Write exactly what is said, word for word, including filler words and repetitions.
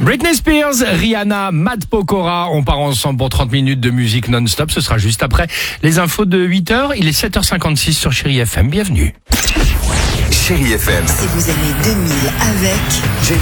Britney Spears, Rihanna, Matt Pokora, on part ensemble pour trente minutes de musique non-stop. Ce sera juste après les infos de huit heures. Il est sept heures cinquante-six sur Chérie F M. Bienvenue. Chérie F M. Si vous avez deux mille avec...